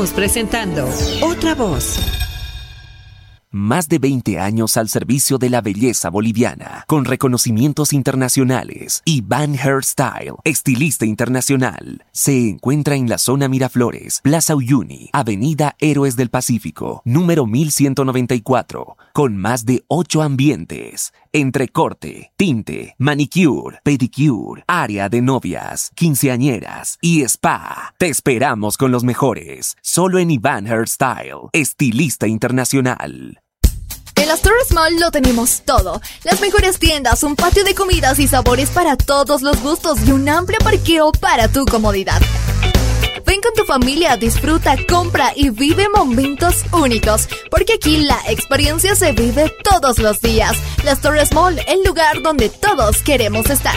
Estamos presentando Otra Voz. Más de 20 años al servicio de la belleza boliviana, con reconocimientos internacionales. Iván Hairstyle, estilista internacional. Se encuentra en la zona Miraflores, Plaza Uyuni, Avenida Héroes del Pacífico, número 1194, con más de 8 ambientes. Entre corte, tinte, manicure, pedicure, área de novias, quinceañeras y spa. Te esperamos con los mejores. Solo en Iván Hairstyle, estilista internacional. En las Torres Mall lo tenemos todo. Las mejores tiendas, un patio de comidas y sabores para todos los gustos y un amplio parqueo para tu comodidad. Ven con tu familia, disfruta, compra y vive momentos únicos, porque aquí la experiencia se vive todos los días. Las Torres Mall, el lugar donde todos queremos estar.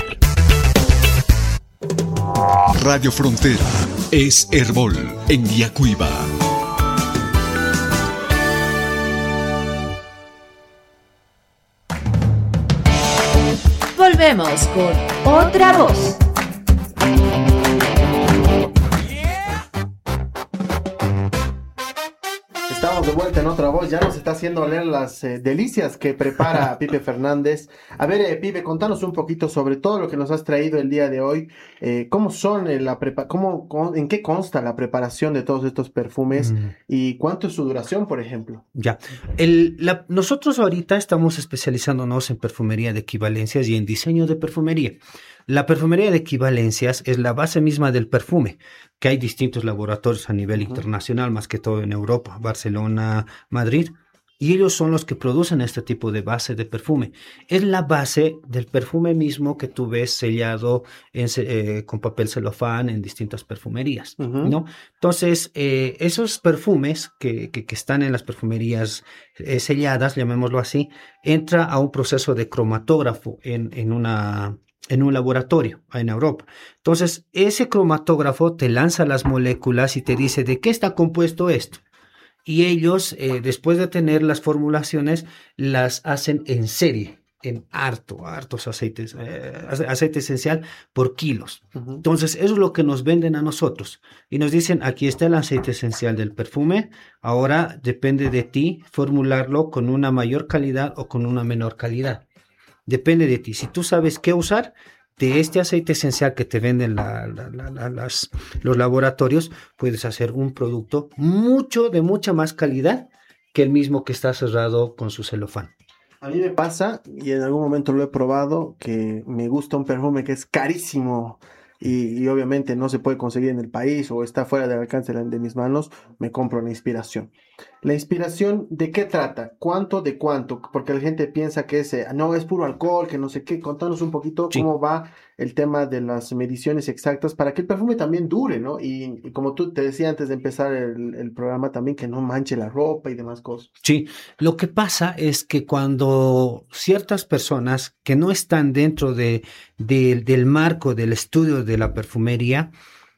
Radio Frontera es Herbol en Yacuiba. Volvemos con Otra Voz. Estamos de vuelta en Otra Voz. Ya nos está haciendo oler las delicias que prepara Pipe Fernández. A ver, Pipe, contanos un poquito sobre todo lo que nos has traído el día de hoy. ¿Cómo son en qué consta la preparación de todos estos perfumes y cuánto es su duración, por ejemplo? Ya. Nosotros ahorita estamos especializándonos en perfumería de equivalencias y en diseño de perfumería. La perfumería de equivalencias es la base misma del perfume, que hay distintos laboratorios a nivel internacional, más que todo en Europa, Barcelona, Madrid, y ellos son los que producen este tipo de base de perfume. Es la base del perfume mismo que tú ves sellado con papel celofán en distintas perfumerías, ¿no? Entonces, esos perfumes que están en las perfumerías selladas, llamémoslo así, entra a un proceso de cromatógrafo en un laboratorio en Europa. Entonces, ese cromatógrafo te lanza las moléculas y te dice de qué está compuesto esto. Y ellos, después de tener las formulaciones, las hacen en serie, en hartos aceites, aceite esencial por kilos. Entonces, eso es lo que nos venden a nosotros. Y nos dicen, aquí está el aceite esencial del perfume. Ahora depende de ti formularlo con una mayor calidad o con una menor calidad. Depende de ti. Si tú sabes qué usar de este aceite esencial que te venden los laboratorios, puedes hacer un producto de mucha más calidad que el mismo que está cerrado con su celofán. A mí me pasa, y en algún momento lo he probado, que me gusta un perfume que es carísimo y obviamente no se puede conseguir en el país o está fuera del alcance de mis manos. Me compro la inspiración. ¿La inspiración de qué trata? ¿Cuánto de cuánto? Porque la gente piensa que no, es puro alcohol, que no sé qué. Contanos un poquito cómo va el tema de las mediciones exactas para que el perfume también dure, ¿no? Y como tú te decía antes de empezar el programa también, que no manche la ropa y demás cosas. Sí, lo que pasa es que cuando ciertas personas que no están dentro del marco del estudio de la perfumería,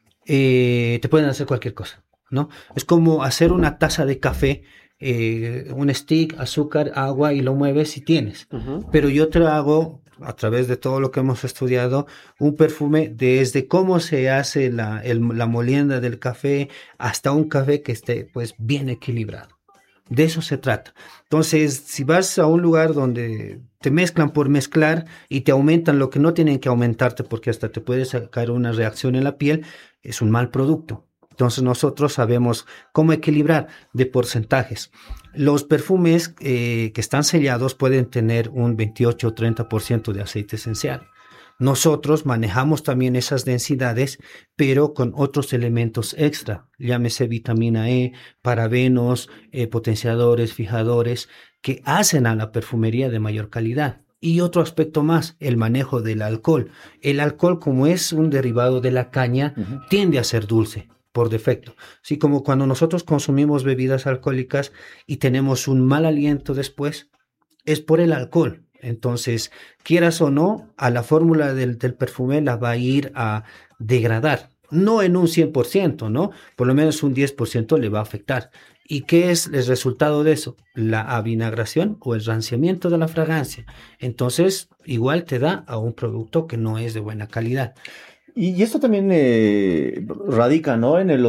te pueden hacer cualquier cosa, ¿no? Es como hacer una taza de café, un stick, azúcar, agua y lo mueves y tienes. Pero yo te hago, a través de todo lo que hemos estudiado, un perfume desde cómo se hace la molienda del café hasta un café que esté pues bien equilibrado. De eso se trata. Entonces, si vas a un lugar donde te mezclan por mezclar y te aumentan lo que no tienen que aumentarte porque hasta te puede sacar una reacción en la piel, es un mal producto. Entonces nosotros sabemos cómo equilibrar de porcentajes. Los perfumes que están sellados pueden tener un 28 o 30% de aceite esencial. Nosotros manejamos también esas densidades, pero con otros elementos extra, llámese vitamina E, parabenos, potenciadores, fijadores, que hacen a la perfumería de mayor calidad. Y otro aspecto más, el manejo del alcohol. El alcohol, como es un derivado de la caña, tiende a ser dulce por defecto. Así como cuando nosotros consumimos bebidas alcohólicas y tenemos un mal aliento después, es por el alcohol. Entonces, quieras o no, a la fórmula del perfume la va a ir a degradar. No en un 100%, ¿no? Por lo menos un 10% le va a afectar. ¿Y qué es el resultado de eso? La avinagración o el ranciamiento de la fragancia. Entonces, igual te da a un producto que no es de buena calidad. Y esto también radica, ¿no?, en los